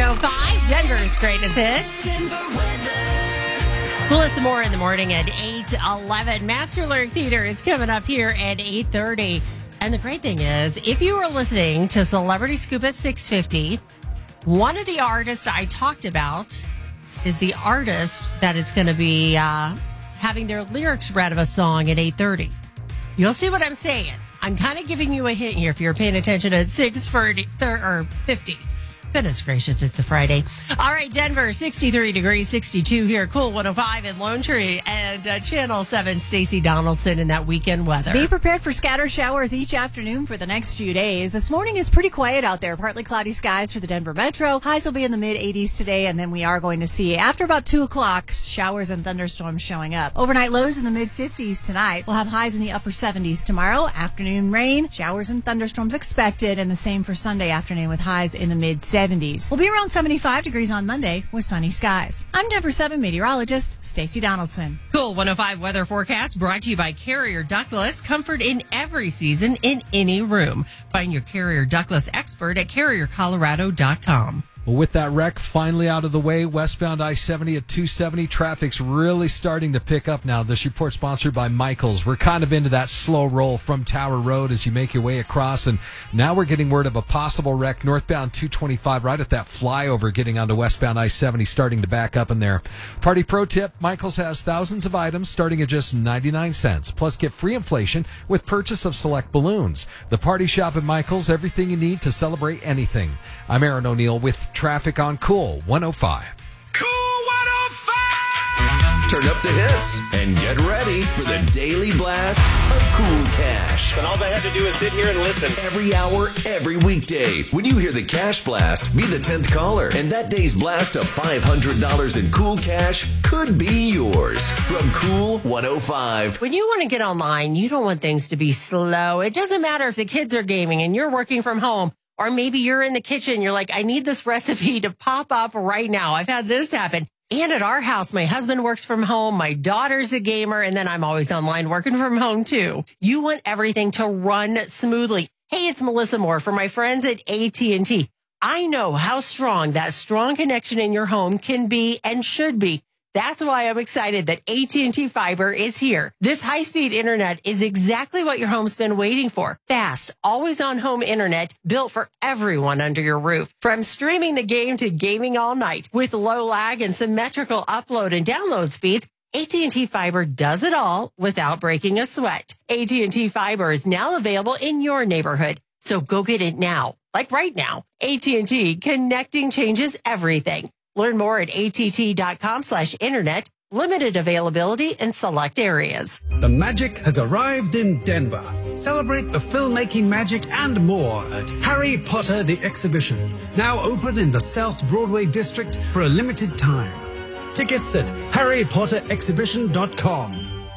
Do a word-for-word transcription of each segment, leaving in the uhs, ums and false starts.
oh five, Denver's greatest hits. We'll listen more in the morning at eight eleven. Master Lyric Theater is coming up here at eight thirty. And the great thing is, if you were listening to Celebrity Scoop at six fifty, one of the artists I talked about is the artist that is going to be uh, having their lyrics read of a song at eight thirty. You'll see what I'm saying. I'm kind of giving you a hint here if you're paying attention at six thirty or fifty. Goodness gracious, it's a Friday. All right, Denver, sixty-three degrees, sixty-two here, Cool one oh five in Lone Tree, and uh, Channel seven, Stacey Donaldson in that weekend weather. Be prepared for scattered showers each afternoon for the next few days. This morning is pretty quiet out there. Partly cloudy skies for the Denver Metro. Highs will be in the mid eighties today, and then we are going to see, after about two o'clock, showers and thunderstorms showing up. Overnight lows in the mid fifties tonight. We'll have highs in the upper seventies tomorrow. Afternoon rain, showers and thunderstorms expected, and the same for Sunday afternoon with highs in the mid seventies. We'll be around seventy-five degrees on Monday with sunny skies. I'm Denver seven meteorologist Stacey Donaldson. Cool one oh five weather forecast brought to you by Carrier Ductless. Comfort in every season in any room. Find your Carrier Ductless expert at carrier colorado dot com. Well, with that wreck finally out of the way, westbound I seventy at two seventy, traffic's really starting to pick up now. This report sponsored by Michaels. We're kind of into that slow roll from Tower Road as you make your way across, and now we're getting word of a possible wreck northbound two twenty-five right at that flyover getting onto westbound I seventy, starting to back up in there. Party pro tip, Michaels has thousands of items starting at just ninety-nine cents. Plus, get free inflation with purchase of select balloons. The Party Shop at Michaels, everything you need to celebrate anything. I'm Aaron O'Neill with traffic on Cool one oh five. Cool one oh five! Turn up the hits and get ready for the daily blast of Cool Cash. And all they have to do is sit here and listen. Every hour, every weekday. When you hear the Cash Blast, be the tenth caller. And that day's blast of five hundred dollars in Cool Cash could be yours. From Cool one oh five. When you want to get online, you don't want things to be slow. It doesn't matter if the kids are gaming and you're working from home. Or maybe you're in the kitchen. You're like, I need this recipe to pop up right now. I've had this happen. And at our house, my husband works from home. My daughter's a gamer. And then I'm always online working from home, too. You want everything to run smoothly. Hey, it's Melissa Moore for my friends at A T and T. I know how strong that strong connection in your home can be and should be. That's why I'm excited that A T and T Fiber is here. This high-speed internet is exactly what your home's been waiting for. Fast, always-on home internet built for everyone under your roof. From streaming the game to gaming all night. With low lag and symmetrical upload and download speeds, A T and T Fiber does it all without breaking a sweat. A T and T Fiber is now available in your neighborhood. So go get it now. Like right now. A T and T, connecting changes everything. Learn more at att.com slash internet. Limited availability in select areas. The magic has arrived in Denver. Celebrate the filmmaking magic and more at Harry Potter the Exhibition. Now open in the South Broadway District for a limited time. Tickets at harry potter exhibition dot com.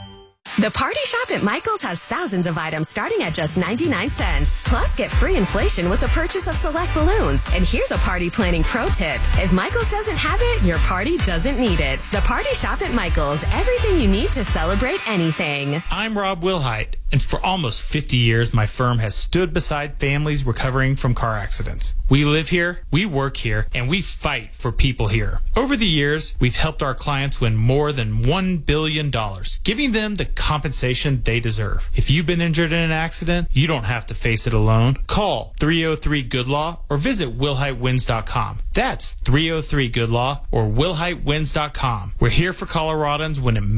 The Party Shop at Michaels has thousands of items starting at just ninety-nine cents. Plus, get free inflation with the purchase of select balloons. And here's a party planning pro tip. If Michaels doesn't have it, your party doesn't need it. The Party Shop at Michaels. Everything you need to celebrate anything. I'm Rob Wilhite, and for almost fifty years, my firm has stood beside families recovering from car accidents. We live here, we work here, and we fight for people here. Over the years, we've helped our clients win more than one billion dollars, giving them the compensation they deserve. If you've been injured in an accident, you don't have to face it alone. Call three oh three good law or visit wilhite wins dot com. That's three oh three good law or wilhite wins dot com. We're here for Coloradans when it